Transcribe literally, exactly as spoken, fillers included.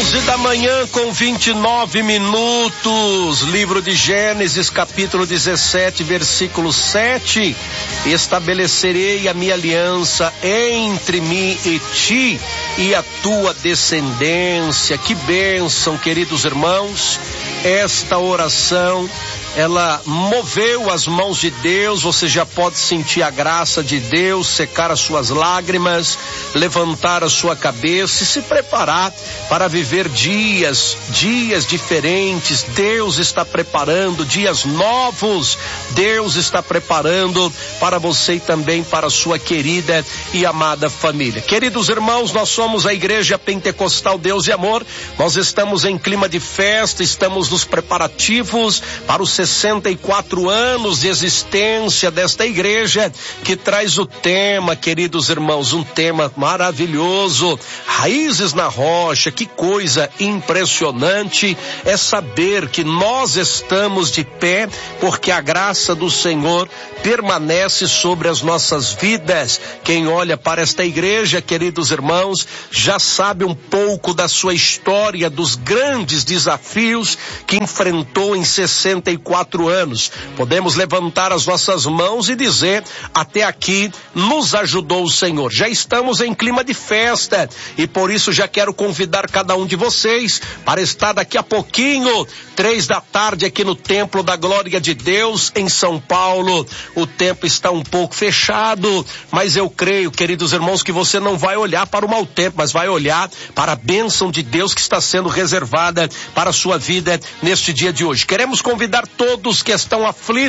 onze da manhã com vinte e nove minutos, livro de Gênesis, capítulo dezessete, versículo sete. Estabelecerei a minha aliança entre mim e ti e a tua descendência. Que bênção, queridos irmãos. Esta oração, ela moveu as mãos de Deus. Você já pode sentir a graça de Deus, secar as suas lágrimas, levantar a sua cabeça e se preparar para viver dias, dias diferentes. Deus está preparando dias novos. Deus está preparando para você e também para a sua querida e amada família. Queridos irmãos, nós somos a Igreja Pentecostal Deus e Amor. Nós estamos em clima de festa, estamos nos preparativos para os sessenta e quatro anos de existência desta igreja, que traz o tema, queridos irmãos, um tema maravilhoso, raízes na rocha. Que coisa impressionante é saber que nós estamos de pé porque a graça do Senhor permanece sobre as nossas vidas. Quem olha para esta igreja, queridos irmãos, já sabe um pouco da sua história, dos grandes desafios que enfrentou em sessenta e quatro anos. Podemos levantar as nossas mãos e dizer: até aqui nos ajudou o Senhor. Já estamos em clima de festa e por isso já quero convidar cada um de vocês para estar daqui a pouquinho, três da tarde, aqui no Templo da Glória de Deus, em São Paulo. O tempo está um pouco fechado, mas eu creio, queridos irmãos, que você não vai olhar para o mau tempo, mas vai olhar para a bênção de Deus que está sendo reservada para a sua vida neste dia de hoje. Queremos convidar todos que estão aflitos